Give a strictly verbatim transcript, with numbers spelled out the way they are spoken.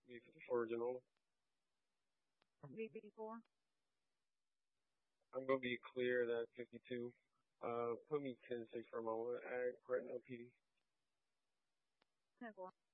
V fifty-four original. V fifty-four. I'm gonna be clear that fifty-two. Uh, put me ten six for a moment at Gretna P D. ten four.